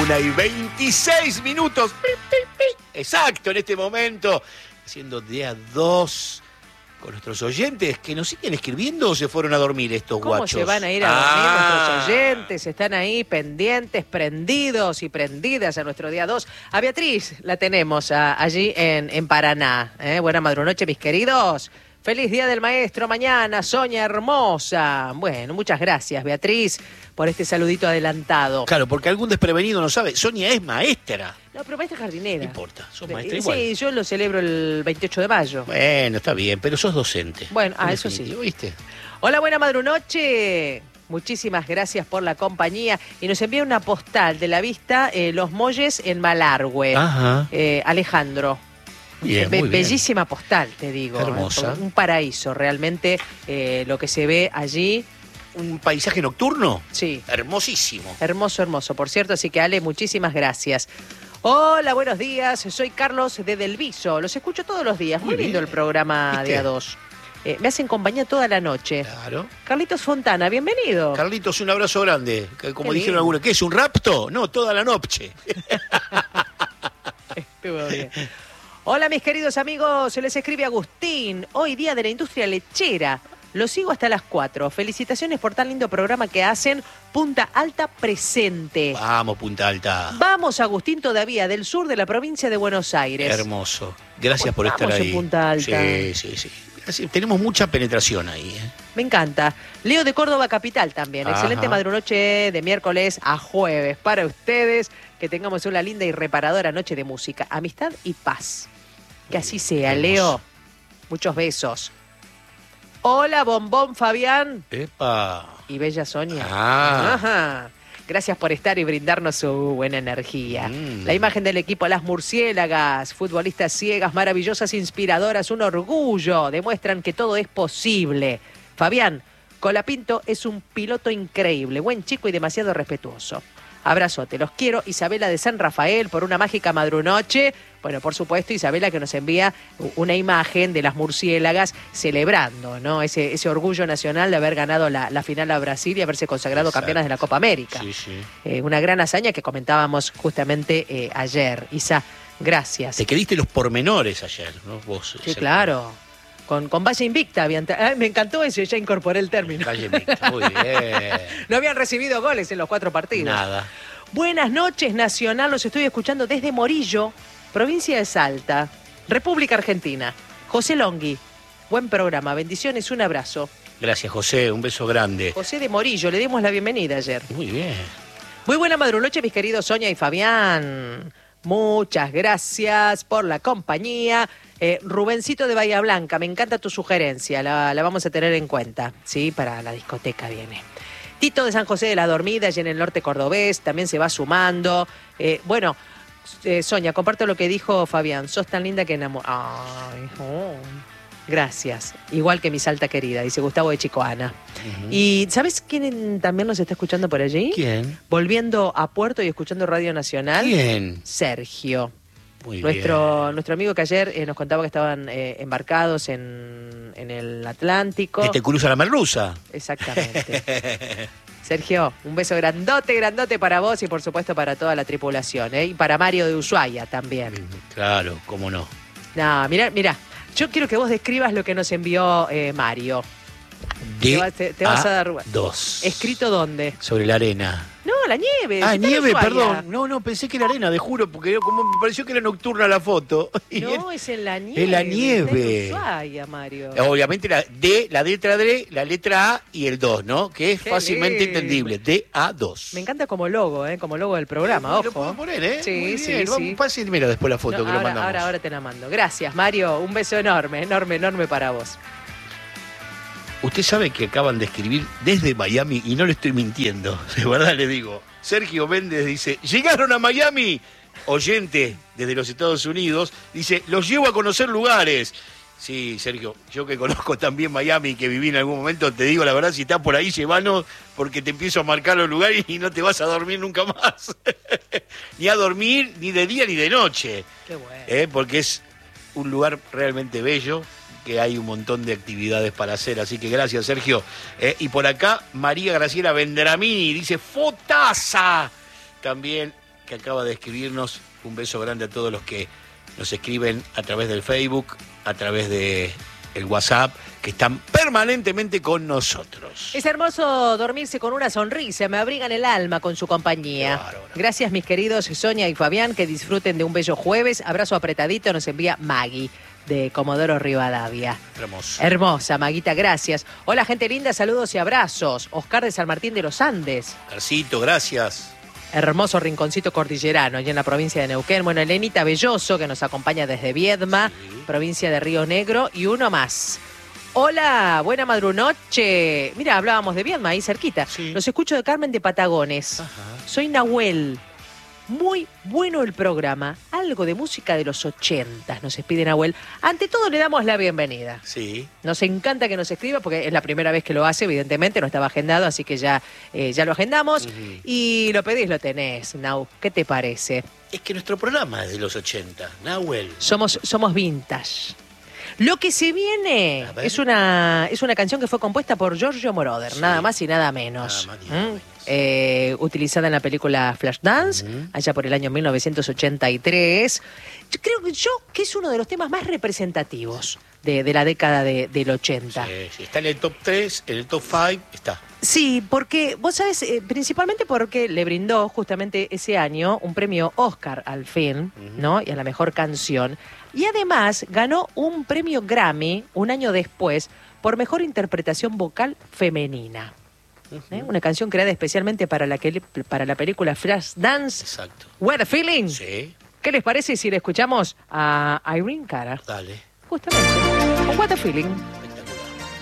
1:26. Exacto, en este momento, haciendo día 2 con nuestros oyentes que nos siguen escribiendo o se fueron a dormir estos ¿Cómo guachos. se van a ir a dormir nuestros oyentes? Están ahí pendientes, prendidos y prendidas a nuestro día 2. A Beatriz la tenemos allí en Paraná. Buena madrunoche, mis queridos. Feliz Día del Maestro mañana, Sonia hermosa. Bueno, muchas gracias, Beatriz, por este saludito adelantado. Claro, porque algún desprevenido no sabe. Sonia es maestra. No, pero maestra jardinera. No importa, sos maestra igual. Sí, yo lo celebro el 28 de mayo. Bueno, está bien, pero sos docente. Bueno, eso sí. ¿Viste? Hola, buena madrunoche. Muchísimas gracias por la compañía. Y nos envía una postal de la vista Los Molles en Malargüe. Ajá. Alejandro. Bien, muy bien. Bellísima postal, te digo. Hermosa. Un paraíso, realmente, lo que se ve allí. ¿Un paisaje nocturno? Sí. Hermosísimo. Hermoso, hermoso. Por cierto, así que Ale, muchísimas gracias. Hola, buenos días. Soy Carlos de Delviso. Los escucho todos los días. Muy lindo el programa ¿Viste? de A2. Me hacen compañía toda la noche. Claro. Carlitos Fontana, bienvenido. Carlitos, un abrazo grande. Como Qué dijeron lindo. algunos, ¿qué es un rapto? No, toda la noche. Estuvo bien. Hola, mis queridos amigos. Se les escribe Agustín. Hoy día de la industria lechera. Los sigo hasta las 4. Felicitaciones por tan lindo programa que hacen. Punta Alta presente. Vamos, Punta Alta. Vamos, Agustín, todavía del sur de la provincia de Buenos Aires. Hermoso. Gracias por estar Estamos ahí. en Punta Alta. Sí. Así, tenemos mucha penetración ahí. Me encanta. Leo de Córdoba Capital también. Ajá. Excelente madrunoche de miércoles a jueves para ustedes. Que tengamos una linda y reparadora noche de música, amistad y paz. Que así sea, Hermoso. Leo. Muchos besos. Hola, Bombón Fabián Epa. y Bella Sonia. Ah. Ajá. Gracias por estar y brindarnos su buena energía. Mm. La imagen del equipo Las Murciélagas, futbolistas ciegas, maravillosas, inspiradoras, un orgullo. Demuestran que todo es posible. Fabián Colapinto es un piloto increíble, buen chico y demasiado respetuoso. Abrazote, los quiero. Isabela de San Rafael por una mágica madrunoche. Bueno, por supuesto, Isabela que nos envía una imagen de las murciélagas celebrando, ¿no? Ese orgullo nacional de haber ganado la final a Brasil y haberse consagrado Exacto. campeonas de la Copa América. Sí. Una gran hazaña que comentábamos justamente ayer. Isa, gracias. Te quediste los pormenores ayer, ¿no? Vos. Sí, claro. Con Valle Invicta. Me encantó eso, ya incorporé el término. Valle Invicta, muy bien. No habían recibido goles en los 4 partidos. Nada. Buenas noches, Nacional. Los estoy escuchando desde Morillo, provincia de Salta, República Argentina. José Longhi, buen programa. Bendiciones, un abrazo. Gracias, José. Un beso grande. José de Morillo, le dimos la bienvenida ayer. Muy bien. Muy buena madrunoche, mis queridos Sonia y Fabián. Muchas gracias por la compañía. Rubencito de Bahía Blanca, me encanta tu sugerencia, la vamos a tener en cuenta, ¿sí? Para la discoteca viene. Tito de San José de la Dormida, y en el norte cordobés, también se va sumando. Sonia, comparto lo que dijo Fabián, sos tan linda que enamoró. Ay, oh. Gracias. Igual que mi Salta querida, dice Gustavo de Chicoana. Uh-huh. ¿Y sabes quién también nos está escuchando por allí? ¿Quién? Volviendo a Puerto y escuchando Radio Nacional. ¿Quién? Sergio. Muy Nuestro amigo que ayer nos contaba que estaban embarcados en el Atlántico. Que te cruza la merluza. Exactamente. Sergio, un beso grandote para vos y por supuesto para toda la tripulación, ¿eh? Y para Mario de Ushuaia también. Claro, cómo no. No, mirá. Yo quiero que vos describas lo que nos envió Mario. Te vas a dar 2. ¿Escrito dónde? Sobre la arena. No, la nieve. Ah, si está en nieve, Ushuaia. perdón. No, pensé que era arena, te juro, porque como me pareció que era nocturna la foto. No, es en la nieve. En la Está nieve. en Ushuaia, Mario. Obviamente la letra D, la letra A y el 2, ¿no? Que es Qué fácilmente lindo. entendible. DA2. Me encanta como logo, como logo del programa, Lo puedo ojo. poner, ¿eh? Sí, Muy sí, bien. sí. Vamos, pase, mira después la foto No, que lo mandamos. ahora te la mando. Gracias, Mario. Un beso enorme para vos. Usted sabe que acaban de escribir desde Miami, y no le estoy mintiendo, de verdad le digo. Sergio Méndez dice, llegaron a Miami, oyente desde los Estados Unidos, dice, los llevo a conocer lugares. Sí, Sergio, yo que conozco también Miami, que viví en algún momento, te digo la verdad, si estás por ahí, llévanos, porque te empiezo a marcar los lugares y no te vas a dormir nunca más. Ni a dormir, ni de día ni de noche. Qué bueno. Porque es un lugar realmente bello, que hay un montón de actividades para hacer, así que gracias, Sergio. Y por acá, María Graciela Vendramini dice, ¡fotaza! También que acaba de escribirnos. Un beso grande a todos los que nos escriben a través del Facebook, a través de el WhatsApp, que están permanentemente con nosotros. Es hermoso dormirse con una sonrisa, me abrigan el alma con su compañía. Gracias, mis queridos Sonia y Fabián, que disfruten de un bello jueves. Abrazo apretadito, nos envía Maggie de Comodoro Rivadavia. Hermoso. Hermosa, Maguita, gracias. Hola, gente linda, saludos y abrazos. Oscar de San Martín de los Andes. Carcito, gracias. Hermoso rinconcito cordillerano, allá en la provincia de Neuquén. Bueno, Elenita Belloso, que nos acompaña desde Viedma, provincia de Río Negro, y uno más. Hola, buena madrunoche. Mira, hablábamos de Viedma, ahí cerquita. Sí. Los escucho de Carmen de Patagones. Ajá. Soy Nahuel. Muy bueno el programa. Algo de música de los 80, nos pide Nahuel. Ante todo, le damos la bienvenida. Sí. Nos encanta que nos escriba porque es la primera vez que lo hace, evidentemente, no estaba agendado, así que ya lo agendamos. Y lo pedís, lo tenés, Nau. ¿Qué te parece? Es que nuestro programa es de los 80, Nahuel. Somos vintage. Lo que se viene es una canción que fue compuesta por Giorgio Moroder, Sí. nada más y nada menos. Nada más ni nada menos. Utilizada en la película Flashdance, allá por el año 1983. Yo creo que es uno de los temas más representativos de la década del 80. Sí. Está en el top 3, en el top 5, está. Sí, porque vos sabés, principalmente porque le brindó justamente ese año un premio Oscar al film, ¿no? Y a la mejor canción. Y además ganó un premio Grammy un año después por mejor interpretación vocal femenina. Una canción creada especialmente para la película Flashdance. Exacto. What a Feeling. Sí, ¿Qué les parece si le escuchamos a Irene Cara? dale. Justamente. Con What a Feeling.